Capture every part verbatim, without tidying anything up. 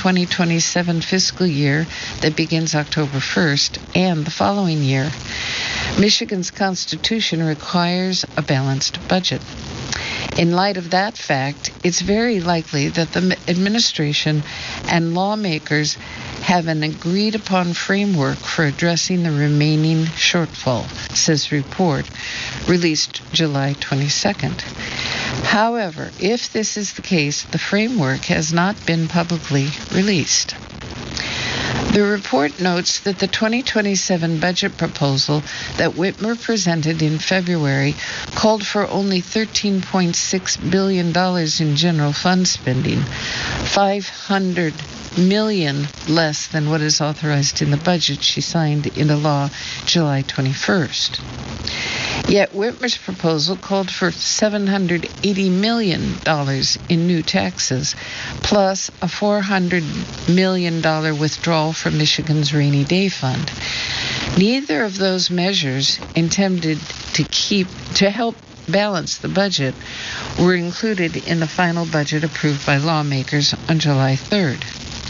twenty twenty-seven fiscal year that begins October first and the following year. Michigan's Constitution requires a balanced budget. In light of that fact, it's very likely that the administration and lawmakers have an agreed-upon framework for addressing the remaining shortfall, says the report, released July twenty-second. However, if this is the case, the framework has not been publicly released. The report notes that the twenty twenty-seven budget proposal that Whitmer presented in February called for only thirteen point six billion dollars in general fund spending, five hundred million dollars less than what is authorized in the budget she signed into law July twenty-first. Yet Whitmer's proposal called for seven hundred eighty million dollars in new taxes, plus a four hundred million dollars withdrawal from Michigan's rainy day fund. Neither of those measures intended to keep to help balance the budget were included in the final budget approved by lawmakers on July third.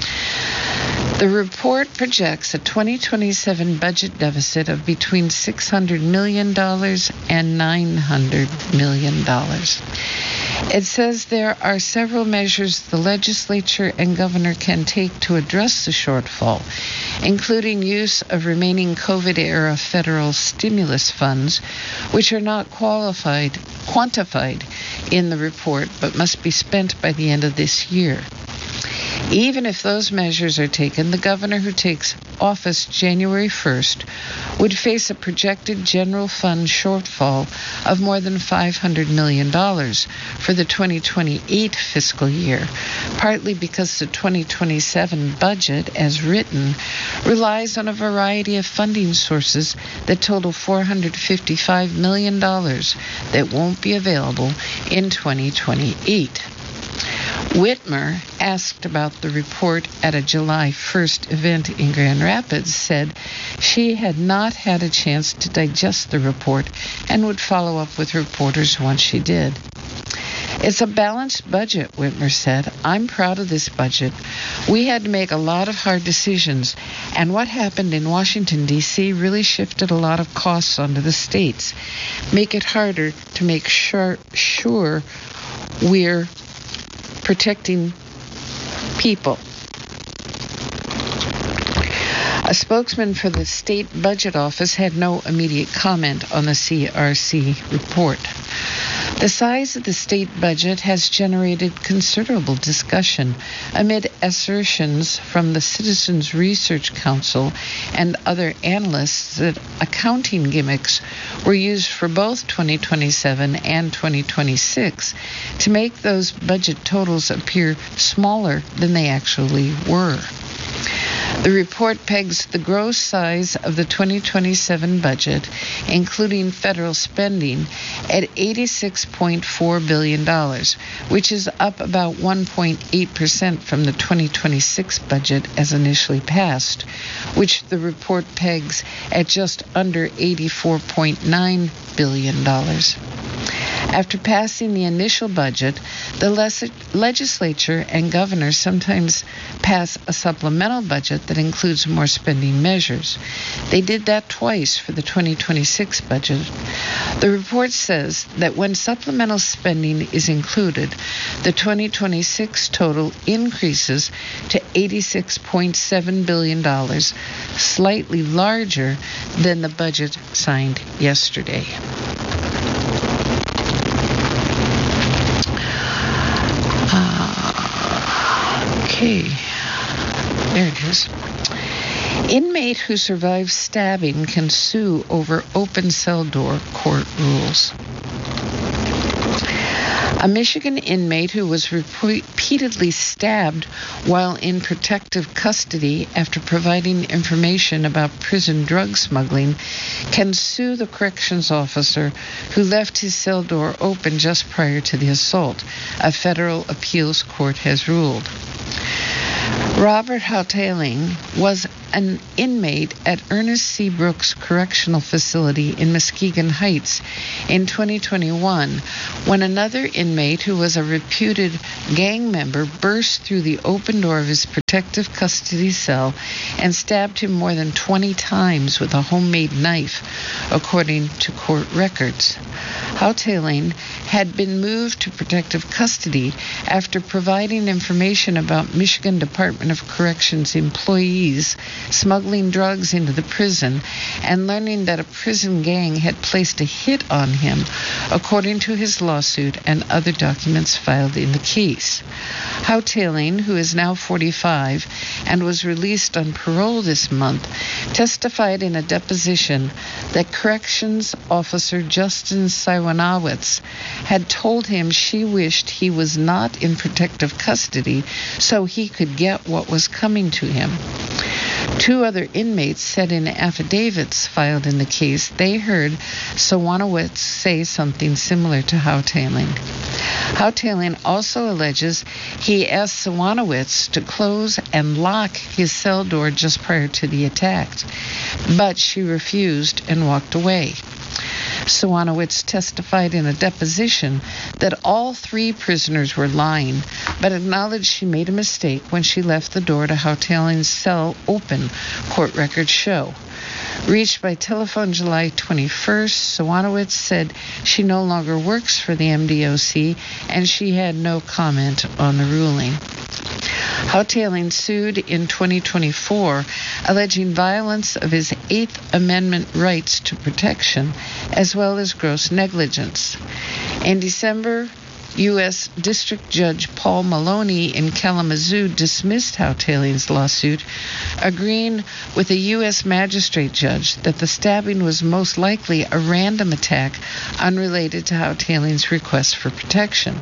The report projects a twenty twenty-seven budget deficit of between six hundred million dollars and nine hundred million dollars. It says there are several measures the legislature and governor can take to address the shortfall, including use of remaining COVID-era federal stimulus funds, which are not qualified, quantified in the report but must be spent by the end of this year. Even if those measures are taken, the governor who takes office January first would face a projected general fund shortfall of more than five hundred million dollars for the twenty twenty-eight fiscal year, partly because the twenty twenty-seven budget, as written, relies on a variety of funding sources that total four hundred fifty-five million dollars that won't be available in twenty twenty-eight. Whitmer, asked about the report at a July first event in Grand Rapids, said she had not had a chance to digest the report and would follow up with reporters once she did. It's a balanced budget, Whitmer said. I'm proud of this budget. We had to make a lot of hard decisions, and what happened in Washington, D C really shifted a lot of costs onto the states, make it harder to make sure, sure we're protecting people. A spokesman for the state budget office had no immediate comment on the C R C report. The size of the state budget has generated considerable discussion amid assertions from the Citizens Research Council and other analysts that accounting gimmicks were used for both twenty twenty-seven and twenty twenty-six to make those budget totals appear smaller than they actually were. The report pegs the gross size of the twenty twenty-seven budget, including federal spending, at eighty-six point four billion dollars, which is up about one point eight percent from the twenty twenty-six budget as initially passed, which the report pegs at just under eighty-four point nine billion dollars. After passing the initial budget, the les- legislature and governor sometimes pass a supplemental budget that includes more spending measures. They did that twice for the twenty twenty-six budget. The report says that when supplemental spending is included, the twenty twenty-six total increases to eighty-six point seven billion dollars, slightly larger than the budget signed yesterday. Okay, there it is. Inmate who survives stabbing can sue over open cell door, court rules. A Michigan inmate who was repeatedly stabbed while in protective custody after providing information about prison drug smuggling can sue the corrections officer who left his cell door open just prior to the assault, a federal appeals court has ruled. Robert Houtaling was an inmate at Ernest C. Brooks Correctional Facility in Muskegon Heights in twenty twenty-one when another inmate who was a reputed gang member burst through the open door of his protective custody cell and stabbed him more than twenty times with a homemade knife, according to court records. Houghteling had been moved to protective custody after providing information about Michigan Department of Corrections employees smuggling drugs into the prison and learning that a prison gang had placed a hit on him, according to his lawsuit and other documents filed in the case. Houghteling, who is now forty-five and was released on parole this month, testified in a deposition that Corrections Officer Justin Siwanowitz had told him she wished he was not in protective custody so he could get what was coming to him. Two other inmates said in affidavits filed in the case they heard Siwanowitz say something similar to Houghteling. Houghteling also alleges he asked Siwanowitz to close and lock his cell door just prior to the attack, but she refused and walked away. Siwanowitz testified in a deposition that all three prisoners were lying, but acknowledged she made a mistake when she left the door to Houghtelin's cell open, court records show. Reached by telephone July twenty-first, Siwanowitz said she no longer works for the M D O C and she had no comment on the ruling. Houghteling sued in twenty twenty-four, alleging violence of his Eighth Amendment rights to protection, as well as gross negligence. In December, U S District Judge Paul Maloney in Kalamazoo dismissed Houghtelin's lawsuit, agreeing with a U S magistrate judge that the stabbing was most likely a random attack unrelated to Houghtelin's request for protection.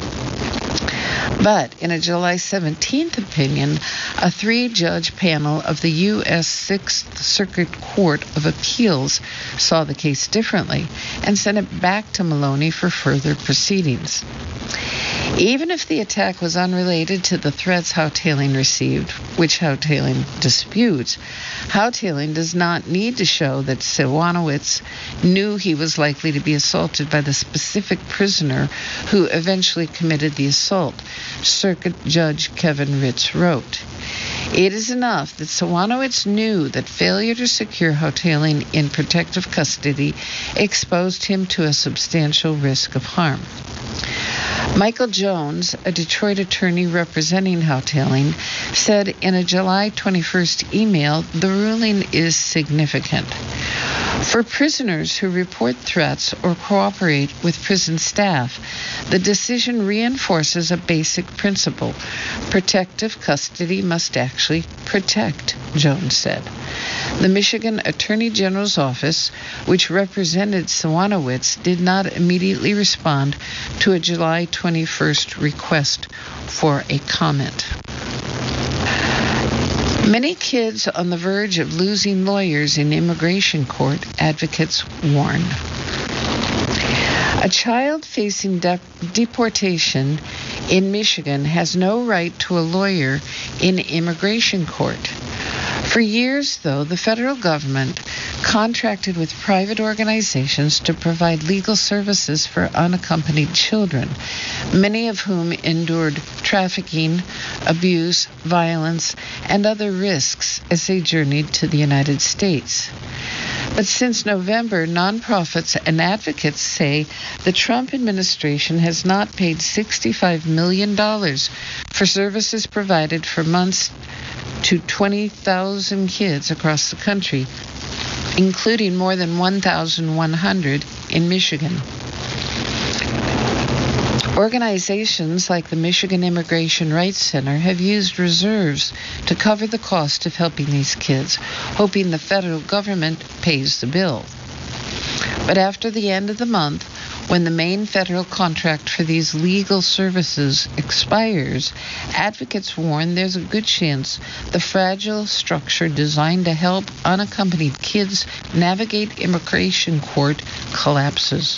But in a July seventeenth opinion, a three-judge panel of the U S Sixth Circuit Court of Appeals saw the case differently and sent it back to Maloney for further proceedings. Even if the attack was unrelated to the threats Houghteling received, which Houghteling disputes, Houghteling does not need to show that Siwanowitz knew he was likely to be assaulted by the specific prisoner who eventually committed the assault, Circuit Judge Kevin Ritz wrote. It is enough that Siwanowitz knew that failure to secure Houghteling in protective custody exposed him to a substantial risk of harm. Michael Jones, a Detroit attorney representing Houghteling, said in a July twenty-first email, the ruling is significant. For prisoners who report threats or cooperate with prison staff, the decision reinforces a basic principle. Protective custody must actually protect, Jones said. The Michigan Attorney General's office, which represented Siwanowitz, did not immediately respond to a July twenty-first request for a comment. Many kids on the verge of losing lawyers in immigration court, advocates warn. A child facing de- deportation in Michigan has no right to a lawyer in immigration court. For years, though, the federal government contracted with private organizations to provide legal services for unaccompanied children, many of whom endured trafficking, abuse, violence, and other risks as they journeyed to the United States. But since November, nonprofits and advocates say the Trump administration has not paid sixty-five million dollars for services provided for months to twenty thousand kids across the country, including more than one thousand one hundred in Michigan. Organizations like the Michigan Immigration Rights Center have used reserves to cover the cost of helping these kids, hoping the federal government pays the bill. But after the end of the month, when the main federal contract for these legal services expires, advocates warn there's a good chance the fragile structure designed to help unaccompanied kids navigate immigration court collapses.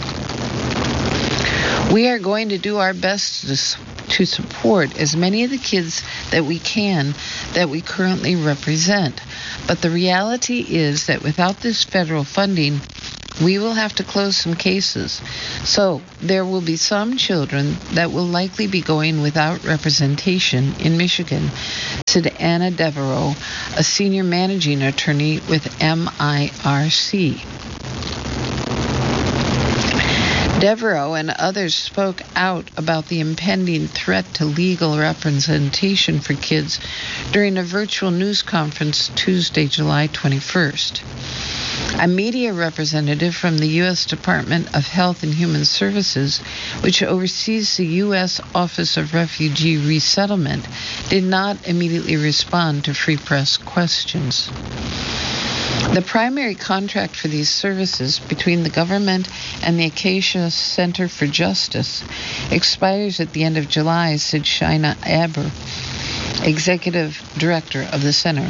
We are going to do our best to, to support as many of the kids that we can that we currently represent. But the reality is that without this federal funding, We will have to close some cases. So there will be some children that will likely be going without representation in Michigan, said Anna Devereaux, a senior managing attorney with M I R C. Devereaux and others spoke out about the impending threat to legal representation for kids during a virtual news conference Tuesday, July twenty-first. A media representative from the U S Department of Health and Human Services, which oversees the U S Office of Refugee Resettlement, did not immediately respond to Free Press questions. The primary contract for these services between the government and the Acacia Center for Justice expires at the end of July, said Shaina Aber, executive director of the center.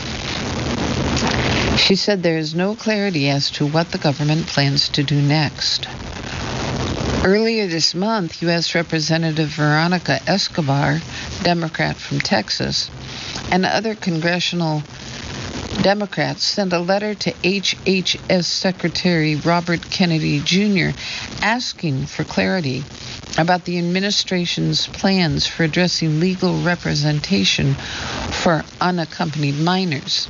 She said there is no clarity as to what the government plans to do next. Earlier this month, U S Representative Veronica Escobar, Democrat from Texas, and other congressional Democrats sent a letter to H H S Secretary Robert Kennedy Junior asking for clarity about the administration's plans for addressing legal representation for unaccompanied minors.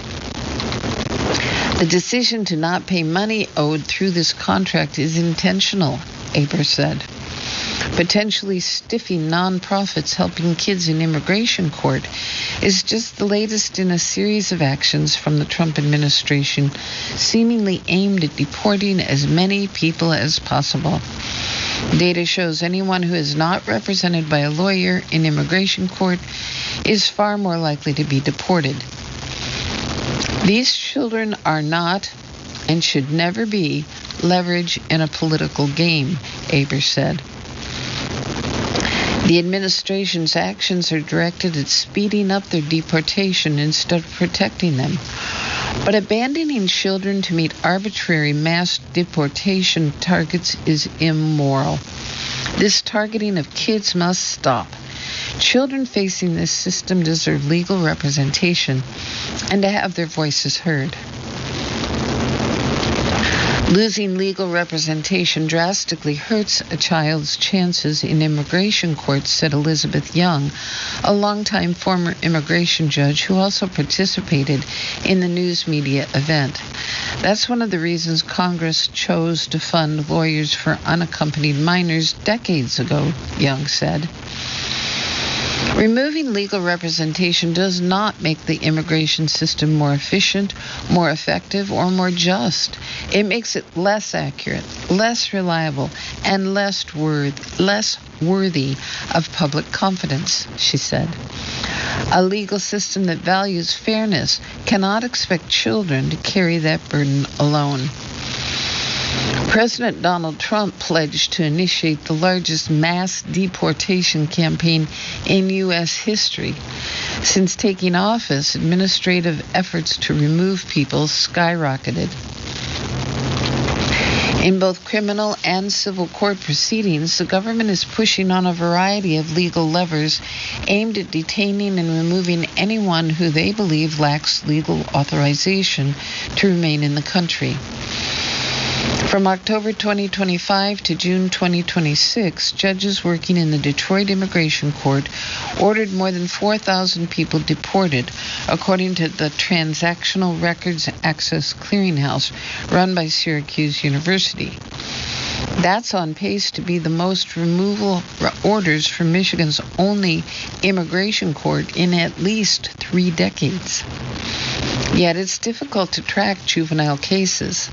The decision to not pay money owed through this contract is intentional, Aber said. Potentially stiffing nonprofits helping kids in immigration court is just the latest in a series of actions from the Trump administration seemingly aimed at deporting as many people as possible. Data shows anyone who is not represented by a lawyer in immigration court is far more likely to be deported. These children are not and should never be leverage in a political game, Aber said. The administration's actions are directed at speeding up their deportation instead of protecting them. But abandoning children to meet arbitrary mass deportation targets is immoral. This targeting of kids must stop. Children facing this system deserve legal representation and to have their voices heard. Losing legal representation drastically hurts a child's chances in immigration courts, said Elizabeth Young, a longtime former immigration judge who also participated in the news media event. That's one of the reasons Congress chose to fund lawyers for unaccompanied minors decades ago, Young said. Removing legal representation does not make the immigration system more efficient, more effective, or more just. It makes it less accurate, less reliable, and less, worth, less worthy of public confidence, she said. A legal system that values fairness cannot expect children to carry that burden alone. President Donald Trump pledged to initiate the largest mass deportation campaign in U S history. Since taking office, administrative efforts to remove people skyrocketed. In both criminal and civil court proceedings, the government is pushing on a variety of legal levers aimed at detaining and removing anyone who they believe lacks legal authorization to remain in the country. From October twenty twenty-five to June twenty twenty-six, judges working in the Detroit Immigration Court ordered more than four thousand people deported, according to the Transactional Records Access Clearinghouse run by Syracuse University. That's on pace to be the most removal orders from Michigan's only immigration court in at least three decades. Yet it's difficult to track juvenile cases.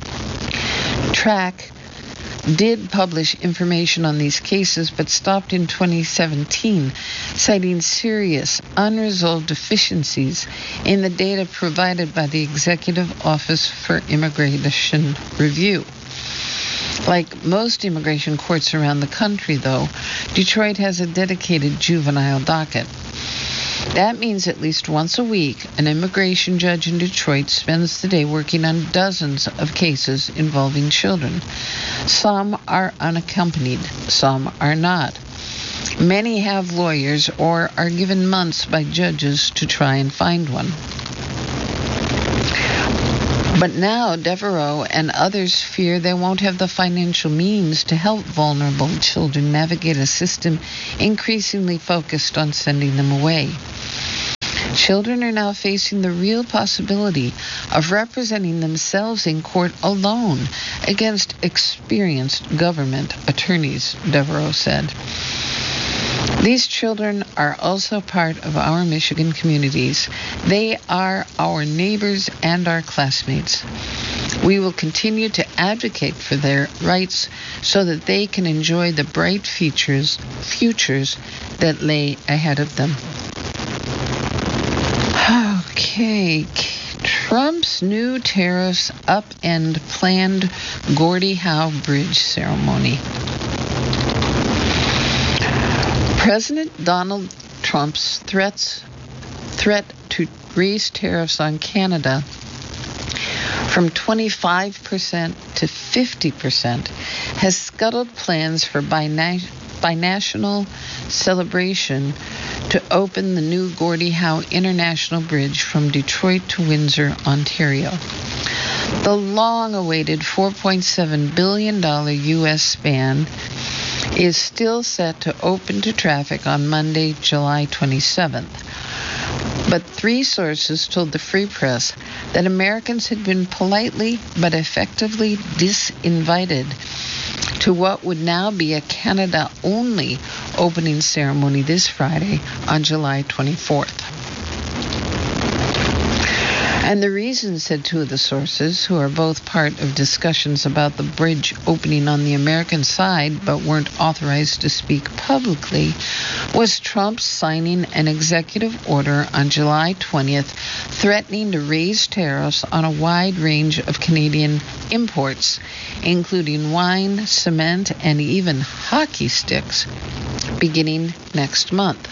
Track did publish information on these cases, but stopped in twenty seventeen, citing serious, unresolved deficiencies in the data provided by the Executive Office for Immigration Review. Like most immigration courts around the country, though, Detroit has a dedicated juvenile docket. That means at least once a week, an immigration judge in Detroit spends the day working on dozens of cases involving children. Some are unaccompanied, some are not. Many have lawyers or are given months by judges to try and find one. But now Devereaux and others fear they won't have the financial means to help vulnerable children navigate a system increasingly focused on sending them away. Children are now facing the real possibility of representing themselves in court alone against experienced government attorneys, Devereaux said. These children are also part of our Michigan communities. They are our neighbors and our classmates. We will continue to advocate for their rights so that they can enjoy the bright futures, futures that lay ahead of them. Okay, Trump's new tariffs upend planned Gordie Howe Bridge ceremony. President Donald Trump's threats, threat to raise tariffs on Canada from twenty-five percent to fifty percent has scuttled plans for bina- binational celebration to open the new Gordie Howe International Bridge from Detroit to Windsor, Ontario. The long-awaited four point seven billion dollars U S span is still set to open to traffic on Monday, July twenty-seventh. But three sources told the Free Press that Americans had been politely but effectively disinvited to what would now be a Canada-only opening ceremony this Friday on July twenty-fourth. And the reason, said two of the sources, who are both part of discussions about the bridge opening on the American side but weren't authorized to speak publicly, was Trump signing an executive order on July twentieth threatening to raise tariffs on a wide range of Canadian imports, including wine, cement, and even hockey sticks, beginning next month.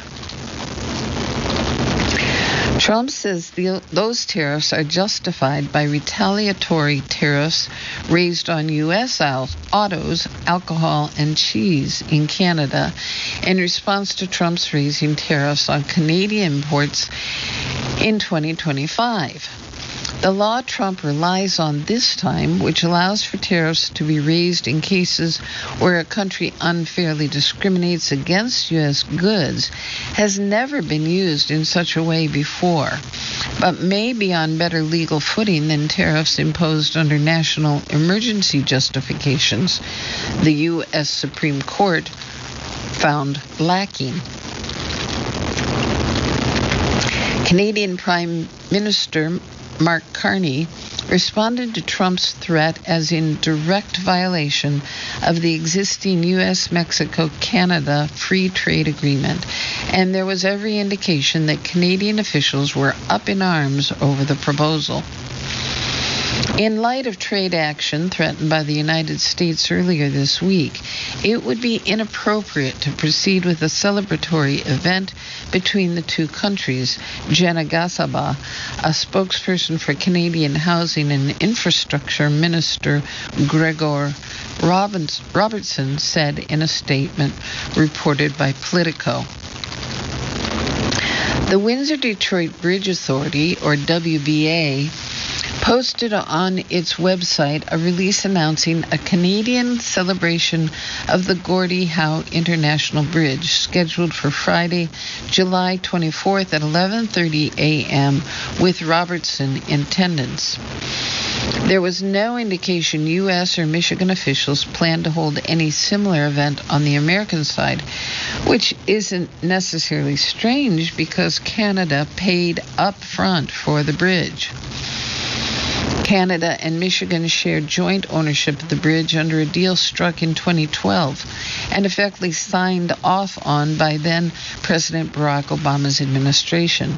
Trump says the, those tariffs are justified by retaliatory tariffs raised on U S autos, alcohol, and cheese in Canada in response to Trump's raising tariffs on Canadian imports in twenty twenty-five. The law Trump relies on this time, which allows for tariffs to be raised in cases where a country unfairly discriminates against U S goods, has never been used in such a way before, but may be on better legal footing than tariffs imposed under national emergency justifications, the U S Supreme Court found lacking. Canadian Prime Minister Mark Carney responded to Trump's threat as in direct violation of the existing U S Mexico Canada Free Trade Agreement, and there was every indication that Canadian officials were up in arms over the proposal. In light of trade action threatened by the United States earlier this week, it would be inappropriate to proceed with a celebratory event between the two countries. Jenna Gasaba, a spokesperson for Canadian Housing and Infrastructure Minister Gregor Robertson, said in a statement reported by Politico. The Windsor-Detroit Bridge Authority, or W B A, posted on its website a release announcing a Canadian celebration of the Gordie Howe International Bridge scheduled for Friday, July twenty-fourth at eleven thirty a.m. with Robertson in attendance. There was no indication U S or Michigan officials planned to hold any similar event on the American side, which isn't necessarily strange because Canada paid up front for the bridge. Canada and Michigan shared joint ownership of the bridge under a deal struck in twenty twelve and effectively signed off on by then President Barack Obama's administration.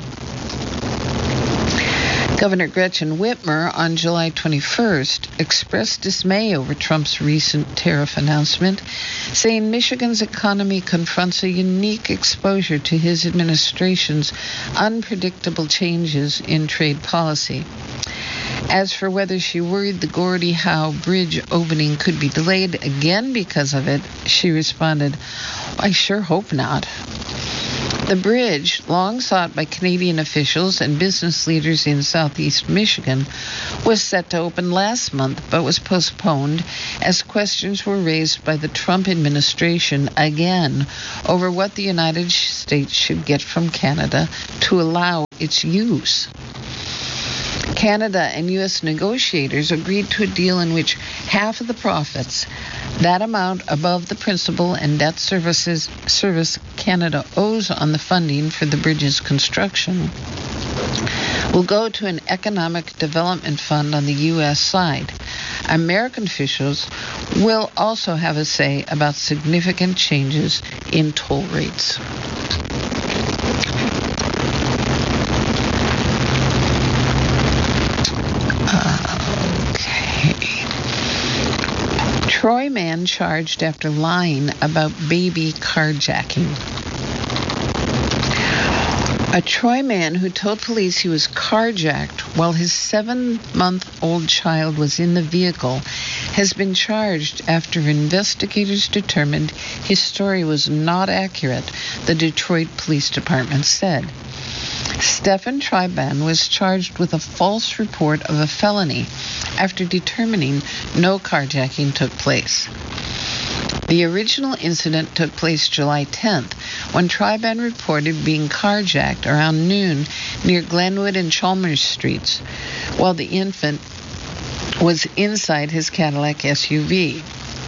Governor Gretchen Whitmer on July twenty-first expressed dismay over Trump's recent tariff announcement, saying Michigan's economy confronts a unique exposure to his administration's unpredictable changes in trade policy. As for whether she worried the Gordie Howe Bridge opening could be delayed again because of it, she responded, I sure hope not. The bridge, long sought by Canadian officials and business leaders in southeast Michigan, was set to open last month but was postponed as questions were raised by the Trump administration again over what the United States should get from Canada to allow its use. Canada and U S negotiators agreed to a deal in which half of the profits, that amount above the principal and debt services service Canada owes on the funding for the bridge's construction, will go to an economic development fund on the U S side. American officials will also have a say about significant changes in toll rates. Troy man charged after lying about baby carjacking. A Troy man who told police he was carjacked while his seven-month-old child was in the vehicle has been charged after investigators determined his story was not accurate, the Detroit Police Department said. Stephen Triban was charged with a false report of a felony after determining no carjacking took place. The original incident took place July tenth, when Triban reported being carjacked around noon near Glenwood and Chalmers Streets, while the infant was inside his Cadillac S U V.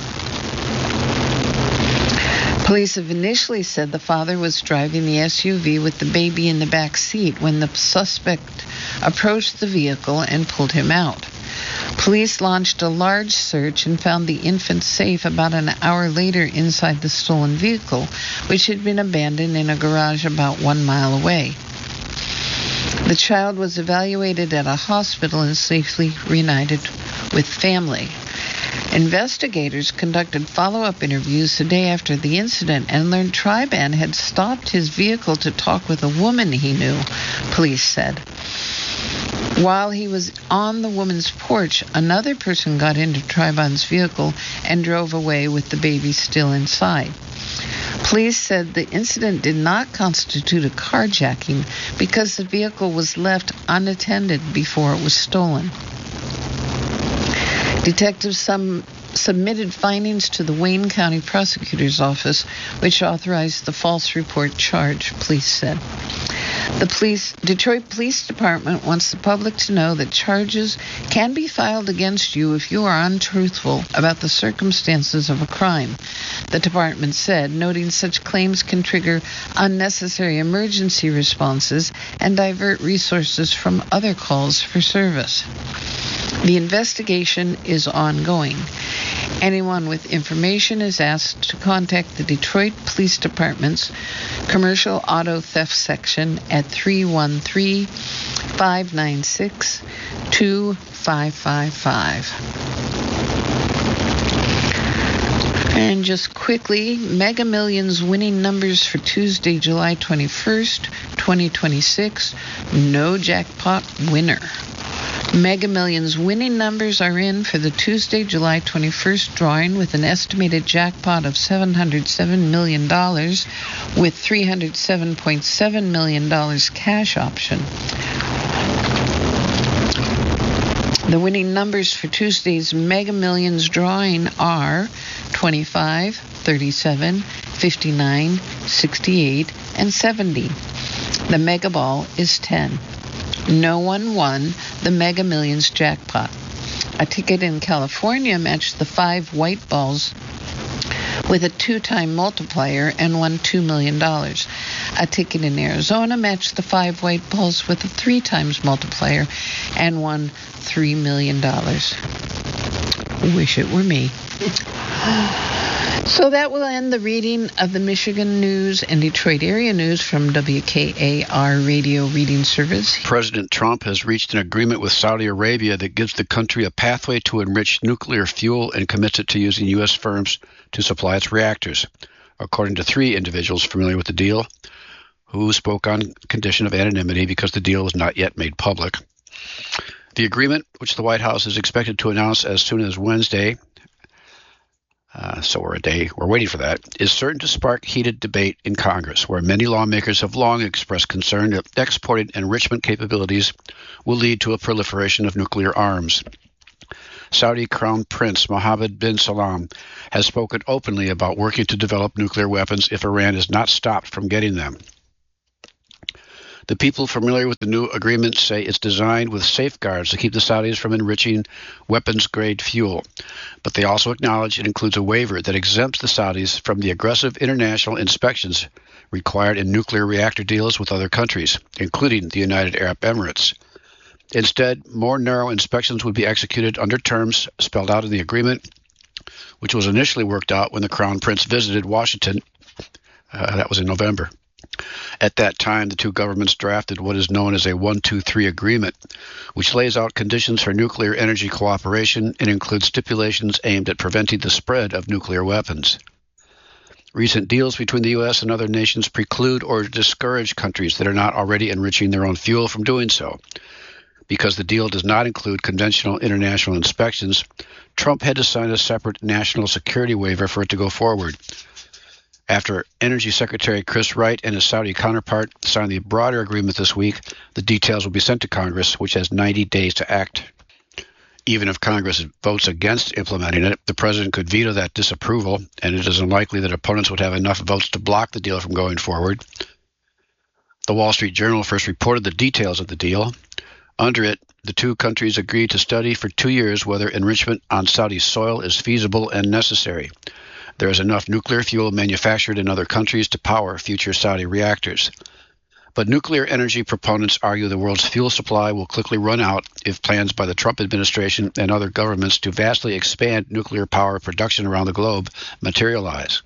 Police have initially said the father was driving the S U V with the baby in the back seat when the suspect approached the vehicle and pulled him out. Police launched a large search and found the infant safe about an hour later inside the stolen vehicle, which had been abandoned in a garage about one mile away. The child was evaluated at a hospital and safely reunited with family. Investigators conducted follow-up interviews the day after the incident and learned Triban had stopped his vehicle to talk with a woman he knew, police said. While he was on the woman's porch, another person got into Triban's vehicle and drove away with the baby still inside. Police said the incident did not constitute a carjacking because the vehicle was left unattended before it was stolen. Detectives some submitted findings to the Wayne County Prosecutor's Office, which authorized the false report charge, police said. The police, Detroit Police Department wants the public to know that charges can be filed against you if you are untruthful about the circumstances of a crime, the department said, noting such claims can trigger unnecessary emergency responses and divert resources from other calls for service. The investigation is ongoing. Anyone with information is asked to contact the Detroit Police Department's Commercial Auto Theft Section at three one three, five nine six, two five five five. And just quickly, Mega Millions winning numbers for Tuesday, July twenty-first, twenty twenty-six. No jackpot winner. Mega Millions winning numbers are in for the Tuesday, July twenty-first drawing with an estimated jackpot of seven hundred seven million dollars with three hundred seven point seven million dollars cash option. The winning numbers for Tuesday's Mega Millions drawing are twenty-five, thirty-seven, fifty-nine, sixty-eight, and seventy. The Mega Ball is ten. No one won the Mega Millions jackpot. A ticket in California matched the five white balls with a two-time multiplier and won two million dollars. A ticket in Arizona matched the five white balls with a three times multiplier and won three million dollars. Wish it were me. So that will end the reading of the Michigan News and Detroit area news from W K A R Radio Reading Service. President Trump has reached an agreement with Saudi Arabia that gives the country a pathway to enrich nuclear fuel and commits it to using U S firms to supply its reactors, according to three individuals familiar with the deal, who spoke on condition of anonymity because the deal was not yet made public. The agreement, which the White House is expected to announce as soon as Wednesday, uh, so we're a day, we're waiting for that, is certain to spark heated debate in Congress, where many lawmakers have long expressed concern that exporting enrichment capabilities will lead to a proliferation of nuclear arms. Saudi Crown Prince Mohammed bin Salman has spoken openly about working to develop nuclear weapons if Iran is not stopped from getting them. The people familiar with the new agreement say it's designed with safeguards to keep the Saudis from enriching weapons-grade fuel, but they also acknowledge it includes a waiver that exempts the Saudis from the aggressive international inspections required in nuclear reactor deals with other countries, including the United Arab Emirates. Instead, more narrow inspections would be executed under terms spelled out in the agreement, which was initially worked out when the Crown Prince visited Washington. Uh, that was in November. At that time, the two governments drafted what is known as a one two three agreement, which lays out conditions for nuclear energy cooperation and includes stipulations aimed at preventing the spread of nuclear weapons. Recent deals between the U S and other nations preclude or discourage countries that are not already enriching their own fuel from doing so. Because the deal does not include conventional international inspections, Trump had to sign a separate national security waiver for it to go forward. After Energy Secretary Chris Wright and his Saudi counterpart signed the broader agreement this week, the details will be sent to Congress, which has ninety days to act. Even if Congress votes against implementing it, the president could veto that disapproval, and it is unlikely that opponents would have enough votes to block the deal from going forward. The Wall Street Journal first reported the details of the deal. Under it, the two countries agreed to study for two years whether enrichment on Saudi soil is feasible and necessary. There is enough nuclear fuel manufactured in other countries to power future Saudi reactors. But nuclear energy proponents argue the world's fuel supply will quickly run out if plans by the Trump administration and other governments to vastly expand nuclear power production around the globe materialize.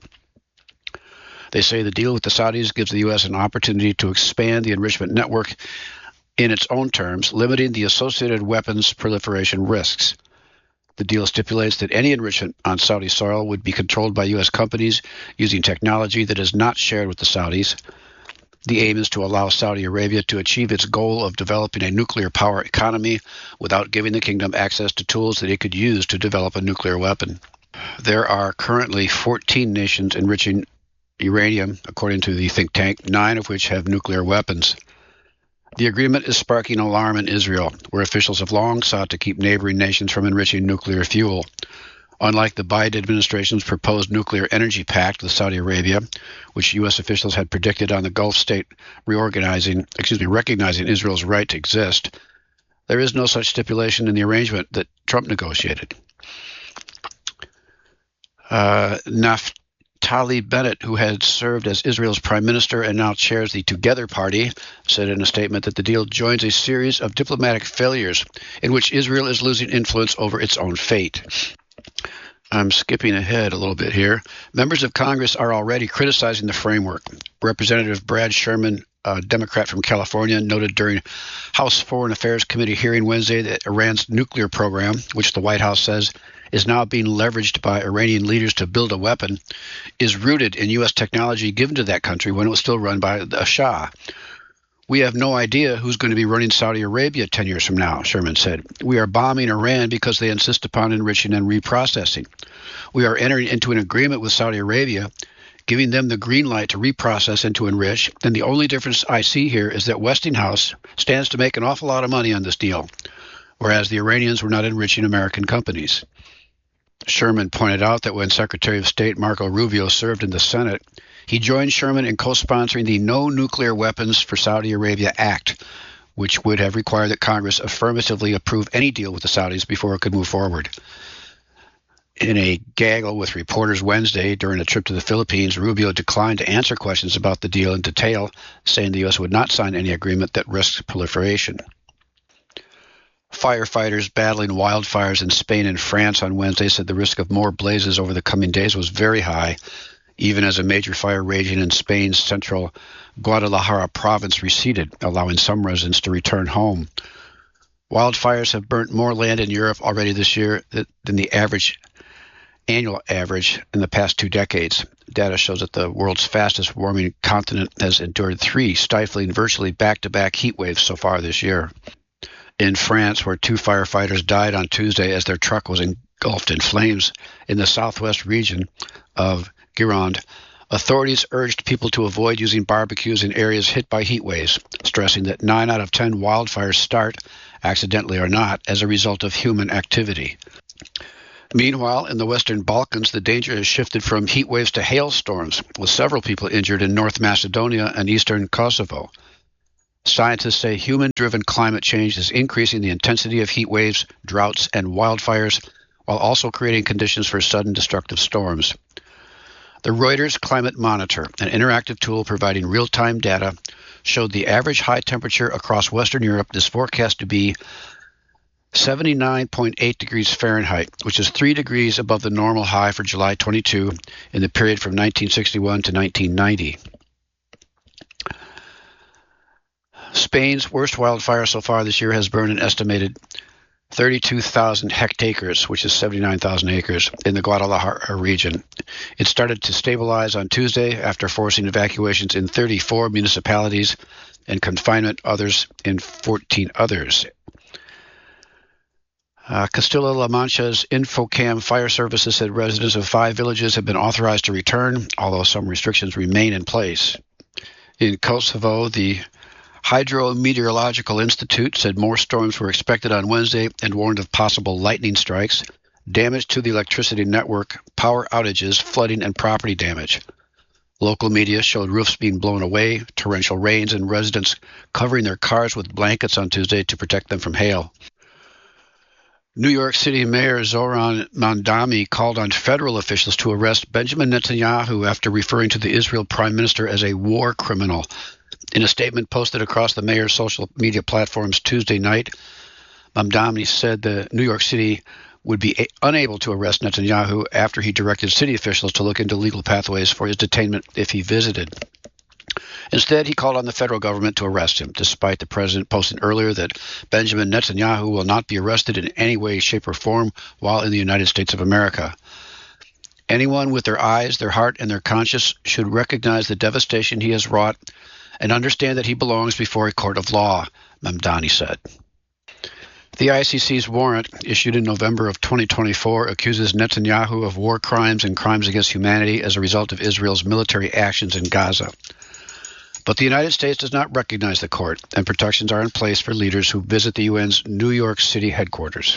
They say the deal with the Saudis gives the U S an opportunity to expand the enrichment network in its own terms, limiting the associated weapons proliferation risks. The deal stipulates that any enrichment on Saudi soil would be controlled by U S companies using technology that is not shared with the Saudis. The aim is to allow Saudi Arabia to achieve its goal of developing a nuclear power economy without giving the kingdom access to tools that it could use to develop a nuclear weapon. There are currently fourteen nations enriching uranium, according to the think tank, nine of which have nuclear weapons. The agreement is sparking alarm in Israel, where officials have long sought to keep neighboring nations from enriching nuclear fuel. Unlike the Biden administration's proposed nuclear energy pact with Saudi Arabia, which U S officials had predicted on the Gulf state reorganizing, excuse me, recognizing Israel's right to exist, there is no such stipulation in the arrangement that Trump negotiated. Uh, Naftali Bennett, who had served as Israel's prime minister and now chairs the Together Party, said in a statement that the deal joins a series of diplomatic failures in which Israel is losing influence over its own fate. I'm skipping ahead a little bit here. Members of Congress are already criticizing the framework. Representative Brad Sherman, a Democrat from California, noted during House Foreign Affairs Committee hearing Wednesday that Iran's nuclear program, which the White House says is now being leveraged by Iranian leaders to build a weapon, is rooted in U S technology given to that country when it was still run by the Shah. We have no idea who's going to be running Saudi Arabia ten years from now, Sherman said. We are bombing Iran because they insist upon enriching and reprocessing. We are entering into an agreement with Saudi Arabia, giving them the green light to reprocess and to enrich, and the only difference I see here is that Westinghouse stands to make an awful lot of money on this deal, whereas the Iranians were not enriching American companies. Sherman pointed out that when Secretary of State Marco Rubio served in the Senate, he joined Sherman in co-sponsoring the No Nuclear Weapons for Saudi Arabia Act, which would have required that Congress affirmatively approve any deal with the Saudis before it could move forward. In a gaggle with reporters Wednesday during a trip to the Philippines, Rubio declined to answer questions about the deal in detail, saying the U S would not sign any agreement that risks proliferation. Firefighters battling wildfires in Spain and France on Wednesday said the risk of more blazes over the coming days was very high, even as a major fire raging in Spain's central Guadalajara province receded, allowing some residents to return home. Wildfires have burnt more land in Europe already this year than the average annual average in the past two decades. Data shows that the world's fastest warming continent has endured three stifling, virtually back-to-back heat waves so far this year. In France, where two firefighters died on Tuesday as their truck was engulfed in flames in the southwest region of Gironde. Authorities urged people to avoid using barbecues in areas hit by heat waves, stressing that nine out of ten wildfires start, accidentally or not, as a result of human activity. Meanwhile, in the Western Balkans, the danger has shifted from heat waves to hailstorms, with several people injured in North Macedonia and eastern Kosovo. Scientists say human-driven climate change is increasing the intensity of heat waves, droughts, and wildfires, while also creating conditions for sudden destructive storms. The Reuters Climate Monitor, an interactive tool providing real-time data, showed the average high temperature across Western Europe is forecast to be seventy-nine point eight degrees Fahrenheit, which is three degrees above the normal high for July twenty-second in the period from nineteen sixty-one to nineteen ninety. Spain's worst wildfire so far this year has burned an estimated thirty-two thousand hectares, which is seventy-nine thousand acres, in the Guadalajara region. It started to stabilize on Tuesday after forcing evacuations in thirty-four municipalities and confinement others in fourteen others. Uh, Castilla-La Mancha's Infocam Fire Services said residents of five villages have been authorized to return, although some restrictions remain in place. In Kosovo, the Hydrometeorological Institute said more storms were expected on Wednesday and warned of possible lightning strikes, damage to the electricity network, power outages, flooding, and property damage. Local media showed roofs being blown away, torrential rains, and residents covering their cars with blankets on Tuesday to protect them from hail. New York City Mayor Zoran Mamdani called on federal officials to arrest Benjamin Netanyahu after referring to the Israel prime minister as a war criminal. In a statement posted across the mayor's social media platforms Tuesday night, Mamdani said that New York City would be a- unable to arrest Netanyahu after he directed city officials to look into legal pathways for his detainment if he visited. Instead, he called on the federal government to arrest him, despite the president posting earlier that Benjamin Netanyahu will not be arrested in any way, shape, or form while in the United States of America. Anyone with their eyes, their heart, and their conscience should recognize the devastation he has wrought and understand that he belongs before a court of law, Mamdani said. The I C C's warrant, issued in November of twenty twenty-four, accuses Netanyahu of war crimes and crimes against humanity as a result of Israel's military actions in Gaza. But the United States does not recognize the court, and protections are in place for leaders who visit the U N's New York City headquarters.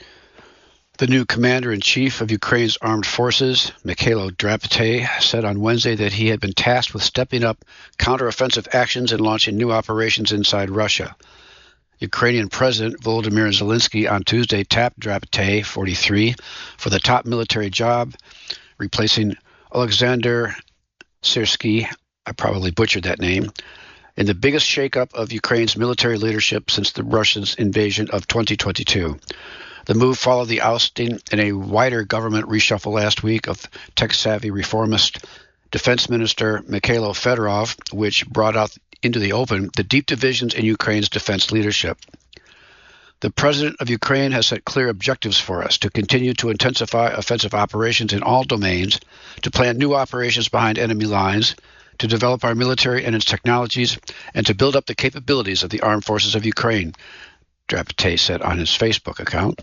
The new commander-in-chief of Ukraine's armed forces, Mikhailo Drapete, said on Wednesday that he had been tasked with stepping up counteroffensive actions and launching new operations inside Russia. Ukrainian President Volodymyr Zelensky on Tuesday tapped Drapete, forty-three, for the top military job, replacing Alexander Syrsky, I probably butchered that name, in the biggest shakeup of Ukraine's military leadership since the Russians' invasion of twenty twenty-two. The move followed the ousting in a wider government reshuffle last week of tech-savvy reformist Defense Minister Mikhailo Fedorov, which brought out into the open the deep divisions in Ukraine's defense leadership. The President of Ukraine has set clear objectives for us to continue to intensify offensive operations in all domains, to plan new operations behind enemy lines, to develop our military and its technologies, and to build up the capabilities of the armed forces of Ukraine, Drapete said on his Facebook account.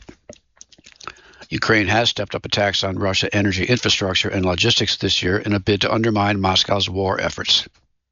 Ukraine has stepped up attacks on Russian energy infrastructure and logistics this year in a bid to undermine Moscow's war efforts.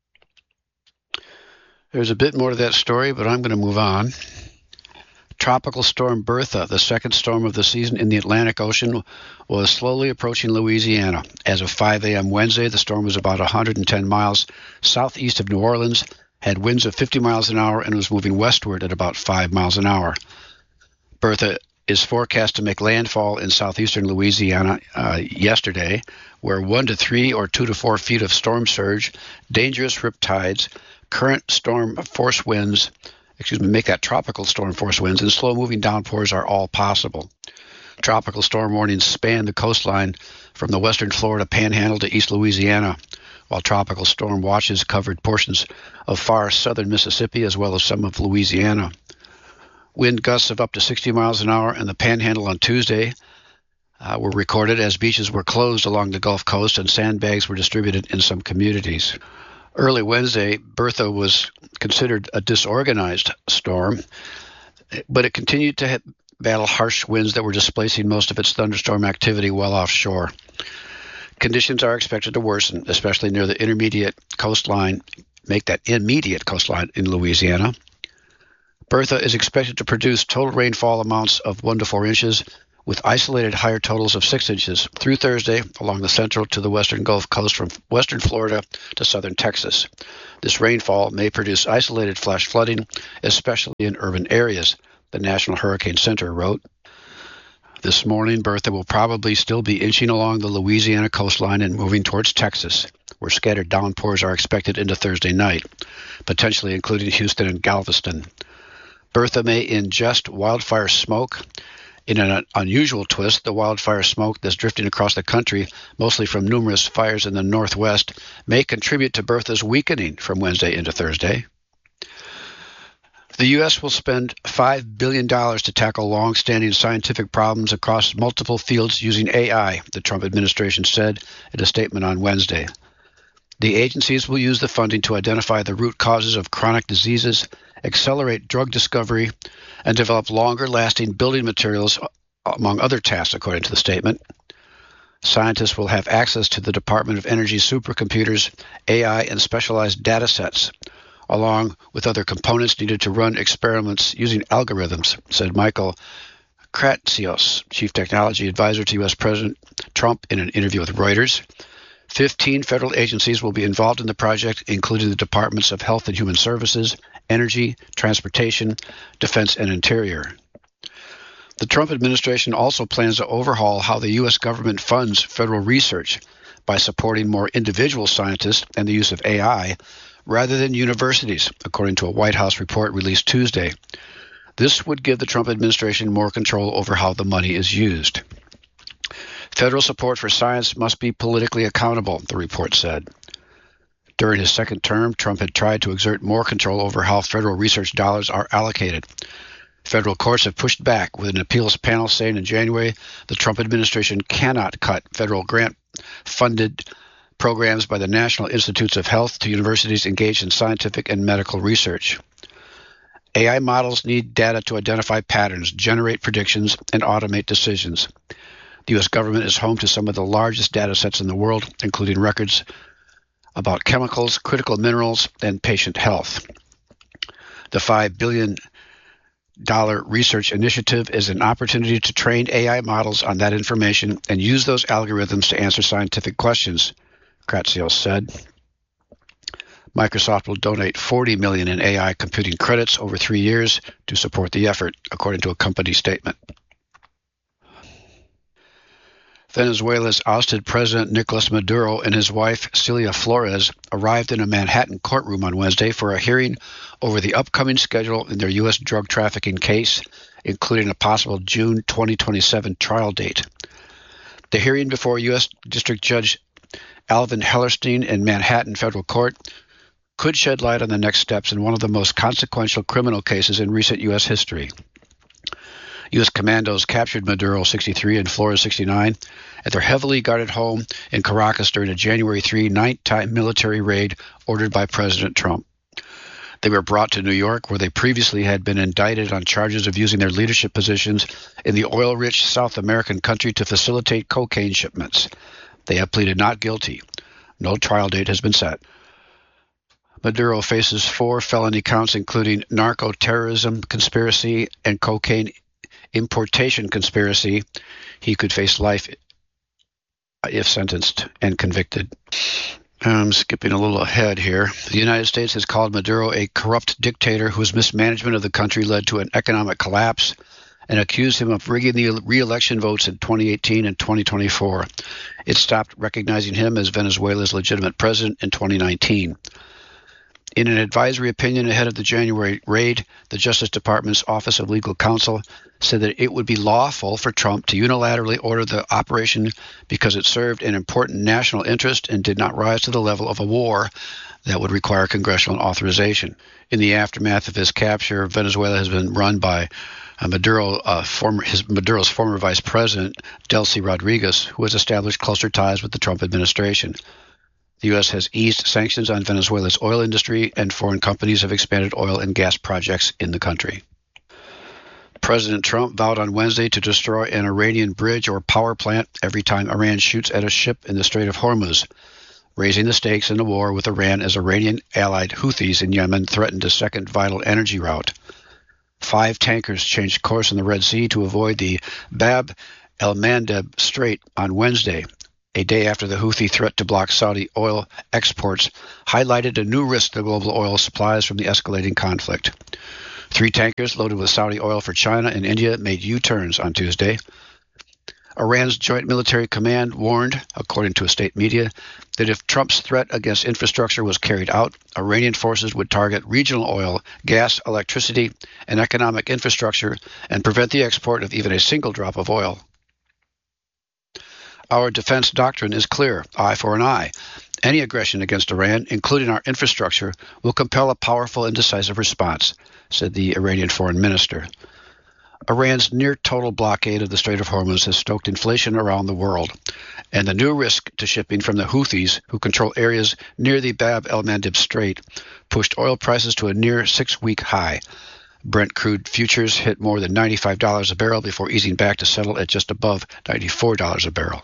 There's a bit more to that story, but I'm going to move on. Tropical storm Bertha, the second storm of the season in the Atlantic Ocean, was slowly approaching Louisiana. As of five a.m. Wednesday, the storm was about one hundred ten miles southeast of New Orleans, had winds of fifty miles an hour, and was moving westward at about five miles an hour. Bertha is forecast to make landfall in southeastern Louisiana uh, yesterday, where one to three or two to four feet of storm surge, dangerous rip tides, current storm force winds, excuse me, make that tropical storm force winds, and slow-moving downpours are all possible. Tropical storm warnings span the coastline from the western Florida Panhandle to East Louisiana, while tropical storm watches covered portions of far southern Mississippi as well as some of Louisiana. Wind gusts of up to sixty miles an hour in the Panhandle on Tuesday uh, were recorded as beaches were closed along the Gulf Coast and sandbags were distributed in some communities. Early Wednesday, Bertha was considered a disorganized storm, but it continued to battle harsh winds that were displacing most of its thunderstorm activity well offshore. Conditions are expected to worsen, especially near the intermediate coastline, make that immediate coastline in Louisiana. Bertha is expected to produce total rainfall amounts of one to four inches, with isolated higher totals of six inches through Thursday along the central to the western Gulf Coast from western Florida to southern Texas. This rainfall may produce isolated flash flooding, especially in urban areas, the National Hurricane Center wrote. This morning, Bertha will probably still be inching along the Louisiana coastline and moving towards Texas, where scattered downpours are expected into Thursday night, potentially including Houston and Galveston. Bertha may ingest wildfire smoke. In an unusual twist, the wildfire smoke that's drifting across the country, mostly from numerous fires in the northwest, may contribute to Bertha's weakening from Wednesday into Thursday. The U S will spend five billion dollars to tackle long-standing scientific problems across multiple fields using A I, the Trump administration said in a statement on Wednesday. The agencies will use the funding to identify the root causes of chronic diseases, accelerate drug discovery, and develop longer-lasting building materials, among other tasks, according to the statement. Scientists will have access to the Department of Energy's supercomputers, A I, and specialized data sets, along with other components needed to run experiments using algorithms, said Michael Kratsios, chief technology advisor to U S President Trump in an interview with Reuters. Fifteen federal agencies will be involved in the project, including the Departments of Health and Human Services, Energy, Transportation, Defense, and Interior. The Trump administration also plans to overhaul how the U S government funds federal research by supporting more individual scientists and the use of A I rather than universities, according to a White House report released Tuesday. This would give the Trump administration more control over how the money is used. Federal support for science must be politically accountable, the report said. During his second term, Trump had tried to exert more control over how federal research dollars are allocated. Federal courts have pushed back, with an appeals panel saying in January the Trump administration cannot cut federal grant-funded programs by the National Institutes of Health to universities engaged in scientific and medical research. A I models need data to identify patterns, generate predictions, and automate decisions. The U S government is home to some of the largest data sets in the world, including records about chemicals, critical minerals, and patient health. The five billion dollars research initiative is an opportunity to train A I models on that information and use those algorithms to answer scientific questions, Kratsios said. Microsoft will donate forty million dollars in A I computing credits over three years to support the effort, according to a company statement. Venezuela's ousted President Nicolas Maduro and his wife, Celia Flores, arrived in a Manhattan courtroom on Wednesday for a hearing over the upcoming schedule in their U S drug trafficking case, including a possible June twenty twenty-seven trial date. The hearing before U S District Judge Alvin Hellerstein in Manhattan Federal Court could shed light on the next steps in one of the most consequential criminal cases in recent U S history. U S commandos captured Maduro, sixty-three, and Flores, sixty-nine, at their heavily guarded home in Caracas during a January third nighttime military raid ordered by President Trump. They were brought to New York, where they previously had been indicted on charges of using their leadership positions in the oil-rich South American country to facilitate cocaine shipments. They have pleaded not guilty. No trial date has been set. Maduro faces four felony counts, including narco-terrorism conspiracy and cocaine importation conspiracy. He could face life if sentenced and convicted. I'm skipping a little ahead here. The United States has called Maduro a corrupt dictator whose mismanagement of the country led to an economic collapse and accused him of rigging the re-election votes in twenty eighteen and twenty twenty-four. It stopped recognizing him as Venezuela's legitimate president in twenty nineteen. In an advisory opinion ahead of the January raid, the Justice Department's Office of Legal Counsel said that it would be lawful for Trump to unilaterally order the operation because it served an important national interest and did not rise to the level of a war that would require congressional authorization. In the aftermath of his capture, Venezuela has been run by uh, Maduro, uh, former, his, Maduro's former vice president, Delcy Rodriguez, who has established closer ties with the Trump administration. The U S has eased sanctions on Venezuela's oil industry, and foreign companies have expanded oil and gas projects in the country. President Trump vowed on Wednesday to destroy an Iranian bridge or power plant every time Iran shoots at a ship in the Strait of Hormuz, raising the stakes in the war with Iran as Iranian-allied Houthis in Yemen threatened a second vital energy route. Five tankers changed course in the Red Sea to avoid the Bab el-Mandeb Strait on Wednesday, a day after the Houthi threat to block Saudi oil exports highlighted a new risk to global oil supplies from the escalating conflict. Three tankers loaded with Saudi oil for China and India made U-turns on Tuesday. Iran's Joint Military Command warned, according to a state media, that if Trump's threat against infrastructure was carried out, Iranian forces would target regional oil, gas, electricity, and economic infrastructure and prevent the export of even a single drop of oil. Our defense doctrine is clear, eye for an eye. Any aggression against Iran, including our infrastructure, will compel a powerful and decisive response, said the Iranian foreign minister. Iran's near-total blockade of the Strait of Hormuz has stoked inflation around the world, and the new risk to shipping from the Houthis, who control areas near the Bab el-Mandeb Strait, pushed oil prices to a near six-week high. Brent crude futures hit more than ninety-five dollars a barrel before easing back to settle at just above ninety-four dollars a barrel.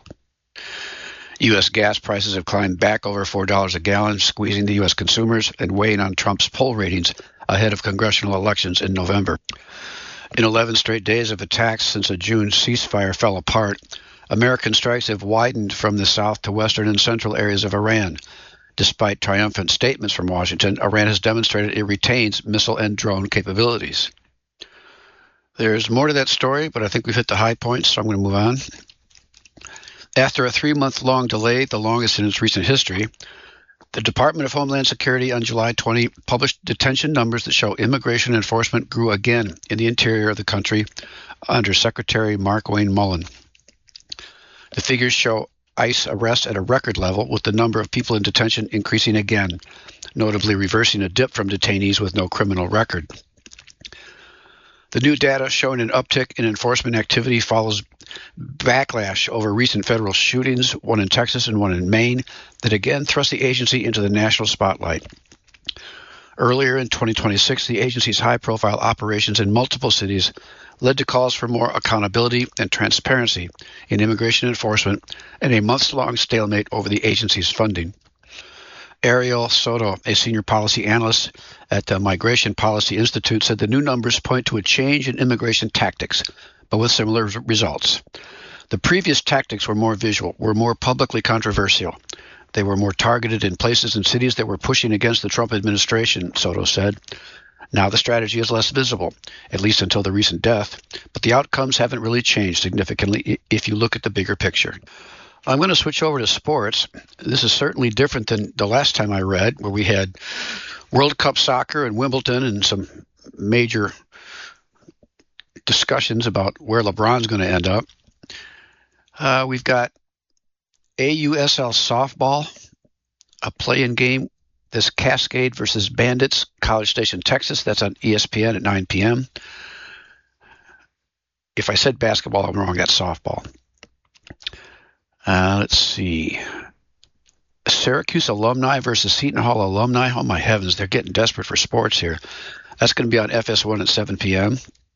U S gas prices have climbed back over four dollars a gallon, squeezing the U S consumers and weighing on Trump's poll ratings ahead of congressional elections in November. In eleven straight days of attacks since a June ceasefire fell apart, American strikes have widened from the south to western and central areas of Iran. Despite triumphant statements from Washington, Iran has demonstrated it retains missile and drone capabilities. There's more to that story, but I think we've hit the high points, so I'm going to move on. After a three-month-long delay, the longest in its recent history, the Department of Homeland Security on July twentieth published detention numbers that show immigration enforcement grew again in the interior of the country under Secretary Mark Wayne Mullen. The figures show ICE arrests at a record level, with the number of people in detention increasing again, notably reversing a dip from detainees with no criminal record. The new data showing an uptick in enforcement activity follows backlash over recent federal shootings, one in Texas and one in Maine, that again thrust the agency into the national spotlight. Earlier in twenty twenty-six, the agency's high-profile operations in multiple cities led to calls for more accountability and transparency in immigration enforcement and a months-long stalemate over the agency's funding. Ariel Soto, a senior policy analyst at the Migration Policy Institute, said the new numbers point to a change in immigration tactics, but with similar results. The previous tactics were more visual, were more publicly controversial. They were more targeted in places and cities that were pushing against the Trump administration, Soto said. Now the strategy is less visible, at least until the recent death, but the outcomes haven't really changed significantly if you look at the bigger picture. I'm going to switch over to sports. This is certainly different than the last time I read, where we had World Cup soccer and Wimbledon and some major discussions about where LeBron's going to end up. Uh, we've got A U S L softball, a play-in game. This Cascade versus Bandits, College Station, Texas. That's on E S P N at nine p.m. If I said basketball, I'm wrong. That's softball. Uh, let's see. Syracuse alumni versus Seton Hall alumni. Oh, my heavens. They're getting desperate for sports here. That's going to be on F S one at seven p.m.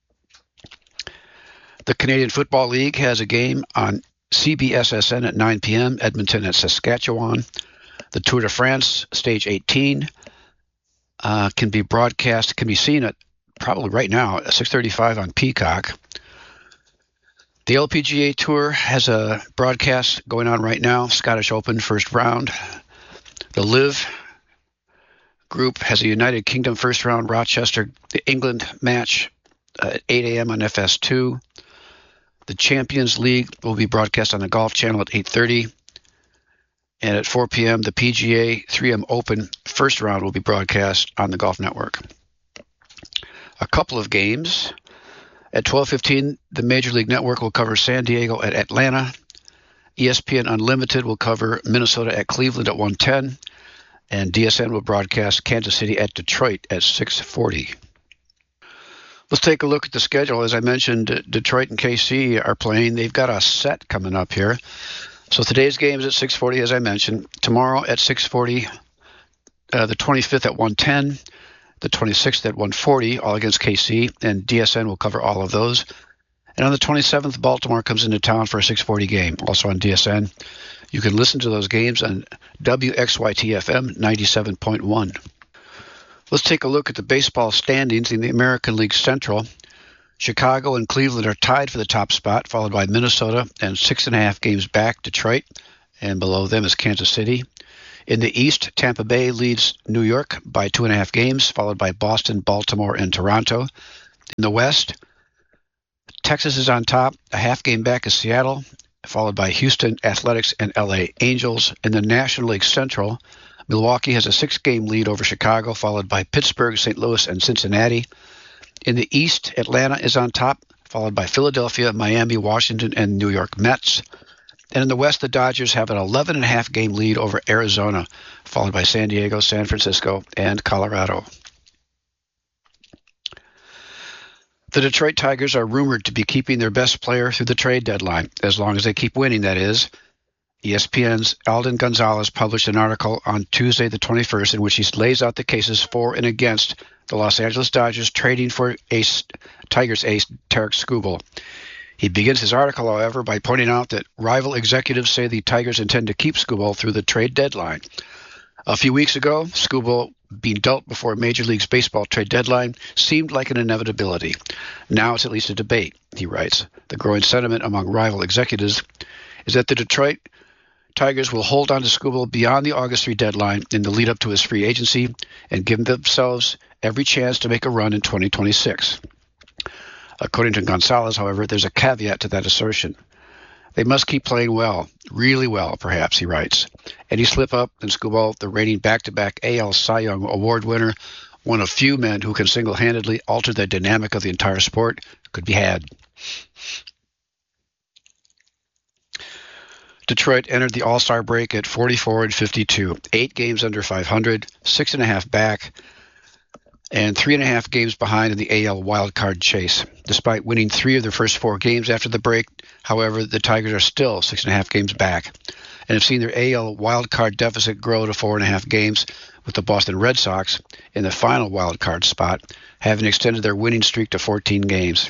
The Canadian Football League has a game on C B S S N at nine p.m., Edmonton at Saskatchewan. The Tour de France, Stage eighteen, uh, can be broadcast, can be seen at probably right now at six thirty-five on Peacock. The L P G A Tour has a broadcast going on right now, Scottish Open first round. The Live Group has a United Kingdom first round, Rochester, the England match uh, at eight a.m. on F S two. The Champions League will be broadcast on the Golf Channel at eight thirty. And at four p.m., the P G A three M Open first round will be broadcast on the Golf Network. A couple of games. At twelve fifteen, the Major League Network will cover San Diego at Atlanta. E S P N Unlimited will cover Minnesota at Cleveland at one ten. And D S N will broadcast Kansas City at Detroit at six forty. Let's take a look at the schedule. As I mentioned, Detroit and K C are playing. They've got a set coming up here. So today's game is at six forty, as I mentioned. Tomorrow at six forty, uh, the twenty-fifth at one ten. The twenty-sixth at one forty, all against K C, and D S N will cover all of those. And on the twenty-seventh, Baltimore comes into town for a six forty game, also on D S N. You can listen to those games on W X Y T F M ninety-seven point one. Let's take a look at the baseball standings in the American League Central. Chicago and Cleveland are tied for the top spot, followed by Minnesota and six and a half games back, Detroit, and below them is Kansas City. In the East, Tampa Bay leads New York by two and a half games, followed by Boston, Baltimore, and Toronto. In the West, Texas is on top. A half game back is Seattle, followed by Houston Athletics and L A Angels. In the National League Central, Milwaukee has a six-game lead over Chicago, followed by Pittsburgh, Saint Louis, and Cincinnati. In the East, Atlanta is on top, followed by Philadelphia, Miami, Washington, and New York Mets. And in the West, the Dodgers have an eleven and a half game lead over Arizona, followed by San Diego, San Francisco, and Colorado. The Detroit Tigers are rumored to be keeping their best player through the trade deadline, as long as they keep winning, that is. E S P N's Alden Gonzalez published an article on Tuesday the twenty-first in which he lays out the cases for and against the Los Angeles Dodgers trading for ace, Tigers ace Tarik Skubal. He begins his article, however, by pointing out that rival executives say the Tigers intend to keep Skubal through the trade deadline. A few weeks ago, Skubal being dealt before Major League Baseball trade deadline seemed like an inevitability. Now it's at least a debate, he writes. The growing sentiment among rival executives is that the Detroit Tigers will hold on to Skubal beyond the August third deadline in the lead-up to his free agency and give themselves every chance to make a run in twenty twenty-six. According to Gonzalez, however, there's a caveat to that assertion. They must keep playing well, really well, perhaps, he writes. Any slip up, and Skubal, the reigning back-to-back A L Cy Young Award winner, one of few men who can single-handedly alter the dynamic of the entire sport, could be had. Detroit entered the All-Star break at forty-four and fifty-two, eight games under five hundred, six and a half back, and three and a half games behind in the A L wildcard chase. Despite winning three of their first four games after the break, however, the Tigers are still six and a half games back and have seen their A L wildcard deficit grow to four and a half games, with the Boston Red Sox in the final wildcard spot, having extended their winning streak to fourteen games.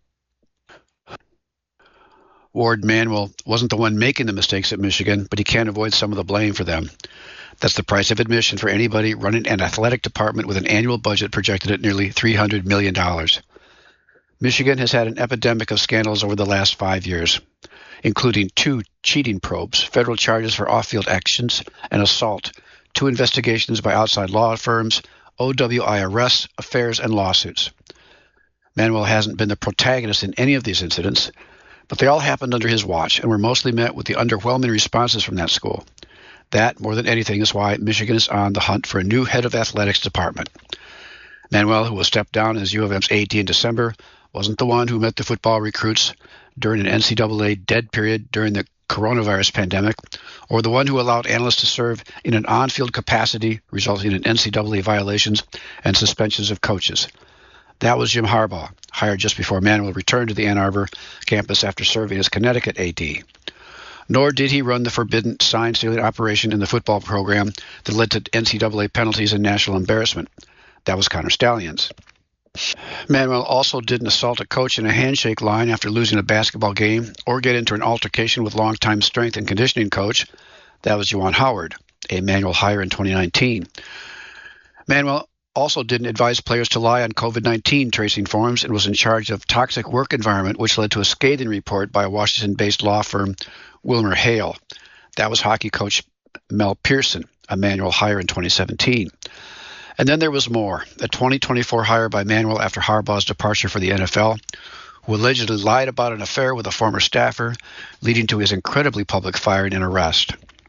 Ward Manuel wasn't the one making the mistakes at Michigan, but he can't avoid some of the blame for them. That's the price of admission for anybody running an athletic department with an annual budget projected at nearly three hundred million dollars. Michigan has had an epidemic of scandals over the last five years, including two cheating probes, federal charges for off-field actions, and assault, two investigations by outside law firms, O W I arrests, affairs, and lawsuits. Manuel hasn't been the protagonist in any of these incidents, but they all happened under his watch and were mostly met with the underwhelming responses from that school. That, more than anything, is why Michigan is on the hunt for a new head of athletics department. Manuel, who will step down as U of M's A D in December, wasn't the one who met the football recruits during an N C double A dead period during the coronavirus pandemic, or the one who allowed analysts to serve in an on-field capacity, resulting in N C double A violations and suspensions of coaches. That was Jim Harbaugh, hired just before Manuel returned to the Ann Arbor campus after serving as Connecticut A D. Nor did he run the forbidden sign-stealing operation in the football program that led to N C double A penalties and national embarrassment. That was Connor Stalions. Manuel also didn't assault a coach in a handshake line after losing a basketball game or get into an altercation with longtime strength and conditioning coach. That was Juwan Howard, a Manuel hire in twenty nineteen. Manuel also didn't advise players to lie on COVID nineteen tracing forms and was in charge of toxic work environment, which led to a scathing report by a Washington-based law firm, Wilmer Hale. That was hockey coach Mel Pearson, a Manuel hire in twenty seventeen. And then there was more, a twenty twenty-four hire by Manuel after Harbaugh's departure for the N F L, who allegedly lied about an affair with a former staffer, leading to his incredibly public firing and arrest.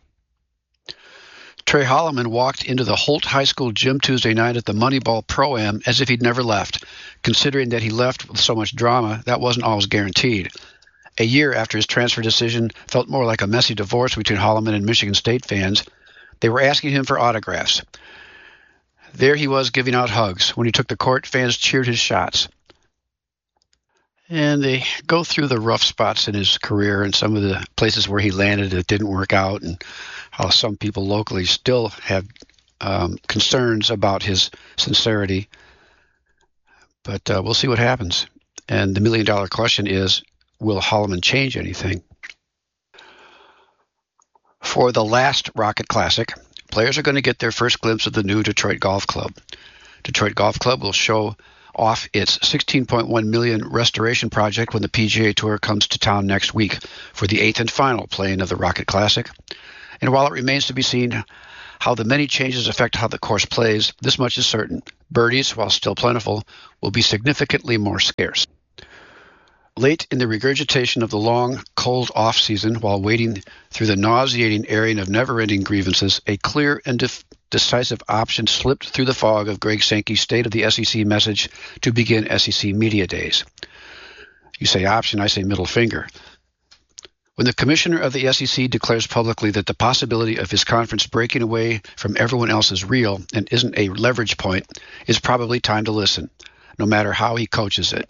Trey Holloman walked into the Holt High School gym Tuesday night at the Moneyball Pro-Am as if he'd never left. Considering that he left with so much drama, that wasn't always guaranteed. A year after his transfer decision felt more like a messy divorce between Holloman and Michigan State fans, they were asking him for autographs. There he was giving out hugs. When he took the court, fans cheered his shots. And they go through the rough spots in his career and some of the places where he landed that didn't work out, and how some people locally still have um, concerns about his sincerity. But uh, we'll see what happens. And the million-dollar question is, will Holloman change anything? For the last Rocket Classic, players are going to get their first glimpse of the new Detroit Golf Club. Detroit Golf Club will show off its sixteen point one million dollars restoration project when the P G A Tour comes to town next week for the eighth and final playing of the Rocket Classic. And while it remains to be seen how the many changes affect how the course plays, this much is certain. Birdies, while still plentiful, will be significantly more scarce. Late in the regurgitation of the long, cold off-season, while wading through the nauseating airing of never-ending grievances, a clear and def- decisive option slipped through the fog of Greg Sankey's State of the S E C message to begin S E C Media Days. You say option, I say middle finger. When the commissioner of the S E C declares publicly that the possibility of his conference breaking away from everyone else is real and isn't a leverage point, it's probably time to listen, no matter how he coaches it.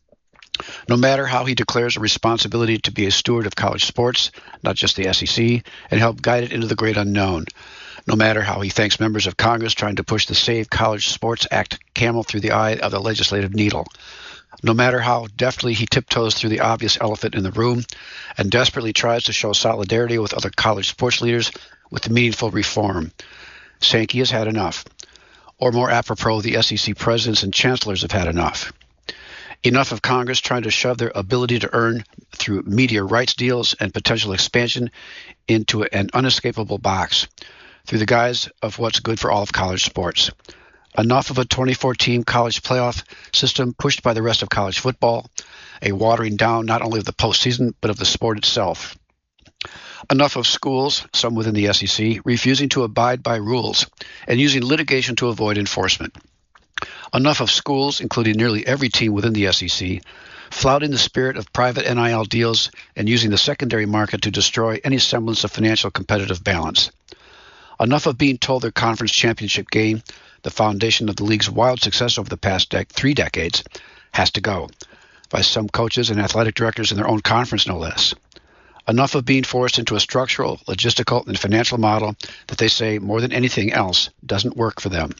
No matter how he declares a responsibility to be a steward of college sports, not just the S E C, and help guide it into the great unknown. No matter how he thanks members of Congress trying to push the Save College Sports Act camel through the eye of the legislative needle. No matter how deftly he tiptoes through the obvious elephant in the room and desperately tries to show solidarity with other college sports leaders with meaningful reform, Sankey has had enough. Or more apropos, the S E C presidents and chancellors have had enough. Enough of Congress trying to shove their ability to earn through media rights deals and potential expansion into an unescapable box through the guise of what's good for all of college sports. Enough of a twenty-four team college playoff system pushed by the rest of college football, a watering down not only of the postseason but of the sport itself. Enough of schools, some within the S E C, refusing to abide by rules and using litigation to avoid enforcement. Enough of schools, including nearly every team within the S E C, flouting the spirit of private N I L deals and using the secondary market to destroy any semblance of financial competitive balance. Enough of being told their conference championship game, the foundation of the league's wild success over the past dec- three decades, has to go, by some coaches and athletic directors in their own conference no less. Enough of being forced into a structural, logistical, and financial model that they say, more than anything else, doesn't work for them.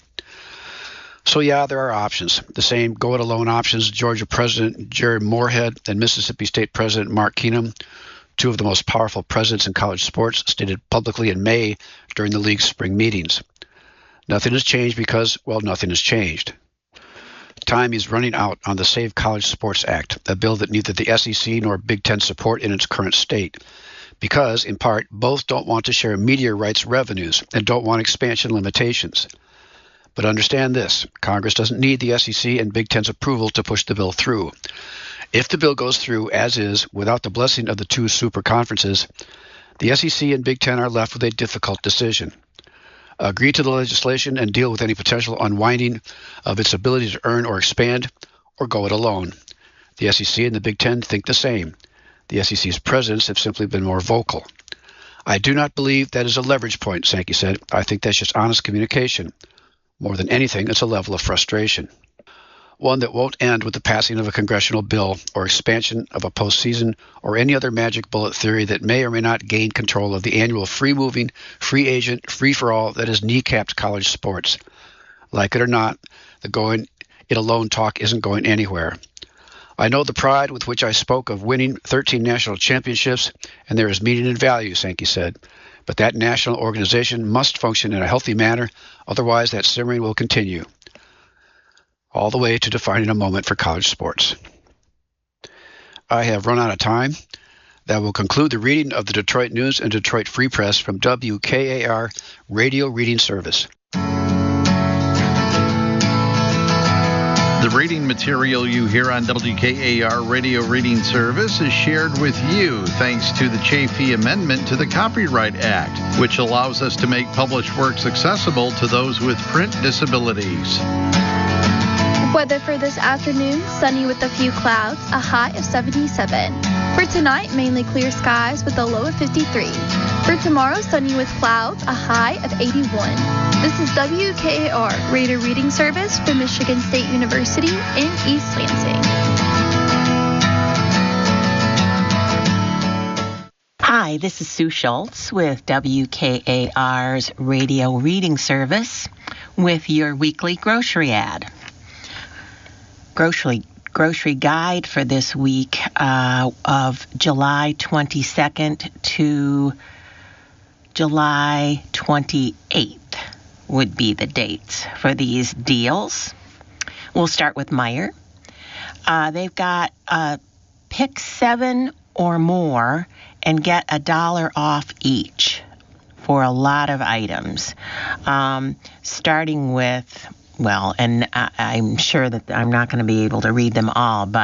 So yeah, there are options. The same go-it-alone options Georgia President Jared Moorhead and Mississippi State President Mark Keenum, two of the most powerful presidents in college sports, stated publicly in May during the league's spring meetings. Nothing has changed because, well, nothing has changed. Time is running out on the Save College Sports Act, a bill that neither the S E C nor Big Ten support in its current state, because, in part, both don't want to share media rights revenues and don't want expansion limitations. But understand this, Congress doesn't need the S E C and Big Ten's approval to push the bill through. If the bill goes through as is, without the blessing of the two super conferences, the S E C and Big Ten are left with a difficult decision. Agree to the legislation and deal with any potential unwinding of its ability to earn or expand, or go it alone. The S E C and the Big Ten think the same. The S E C's presidents have simply been more vocal. I do not believe that is a leverage point, Sankey said. I think that's just honest communication. More than anything, it's a level of frustration. One that won't end with the passing of a congressional bill or expansion of a postseason or any other magic bullet theory that may or may not gain control of the annual free-moving, free agent, free-for-all that has kneecapped college sports. Like it or not, the going it alone talk isn't going anywhere. I know the pride with which I spoke of winning thirteen national championships, and there is meaning and value, Sankey said. But that national organization must function in a healthy manner, otherwise that simmering will continue. All the way to defining a moment for college sports. I have run out of time. That will conclude the reading of the Detroit News and Detroit Free Press from W K A R Radio Reading Service. The reading material you hear on W K A R Radio Reading Service is shared with you thanks to the Chafee Amendment to the Copyright Act, which allows us to make published works accessible to those with print disabilities. Weather for this afternoon, sunny with a few clouds, a high of seventy-seven. For tonight, mainly clear skies with a low of fifty-three. For tomorrow, sunny with clouds, a high of eighty-one. This is W K A R Radio Reading Service from Michigan State University in East Lansing. Hi, Hi, this is Sue Schultz with W K A R's radio reading service with your weekly grocery ad. Grocery grocery guide for this week uh, of July twenty-second to July twenty-eighth would be the dates for these deals. We'll start with Meijer. Uh, they've got uh, pick seven or more and get a dollar off each for a lot of items. Um, starting with, well, and I, I'm sure that I'm not going to be able to read them all, but